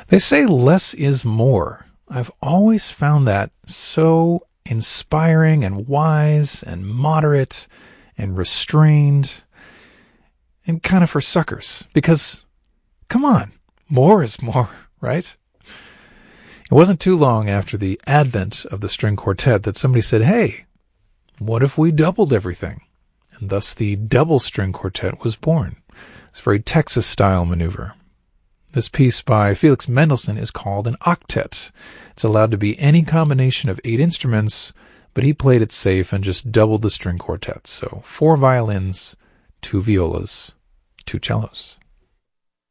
They say less is more. I've always found that so inspiring and wise and moderate and restrained and kind of for suckers. Because, come on, more is more, right? It wasn't too long after the advent of the string quartet that somebody said, hey, what if we doubled everything? And thus the double string quartet was born. It's a very Texas-style maneuver. This piece by Felix Mendelssohn is called an octet. It's allowed to be any combination of 8 instruments, but he played it safe and just doubled the string quartet. So 4 violins, 2 violas, 2 cellos.